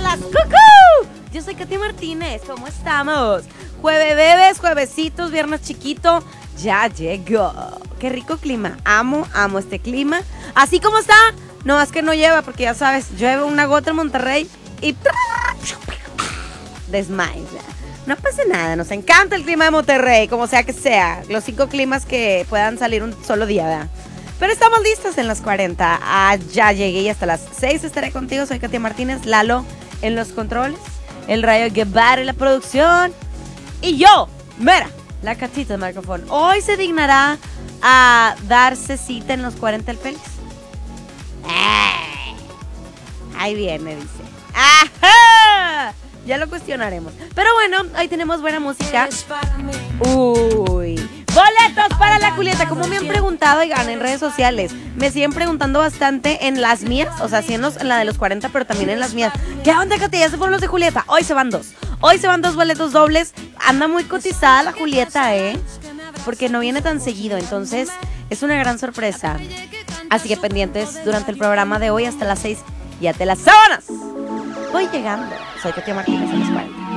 las cucú. Yo soy Katia Martínez, ¿cómo estamos? Jueves bebés, juevesitos, viernes chiquito, ya llegó. Qué rico clima, amo este clima. Así como está, no más que no lleva, porque ya sabes, llueve una gota en Monterrey y desmayas. No pasa nada, nos encanta el clima de Monterrey, como sea que sea. Los 5 climas que puedan salir un solo día, ¿verdad? Pero estamos listos en las 40. Ya llegué y hasta las 6 estaré contigo. Soy Katia Martínez, Lalo en los controles, el Rayo Guevara en la producción. Y yo, mira, la Catita del micrófono. Hoy se dignará a darse cita en los 40 el Félix. Ahí viene, dice. ¡Ajá! Ya lo cuestionaremos. Pero bueno, hoy tenemos buena música. Uy. Boletos para la Julieta. Como me han preguntado, oigan, en redes sociales, me siguen preguntando bastante en las mías, o sea, sí en la de los 40, pero también en las mías. ¿Qué onda, Katia? ¿Ya se fueron los de Julieta? Hoy se van 2. Hoy se van 2 boletos dobles. Anda muy cotizada la Julieta, porque no viene tan seguido, entonces es una gran sorpresa. Así que pendientes durante el programa de hoy hasta las 6. Ya te las sábanas. Voy llegando. Soy Katia Martínez en los 40.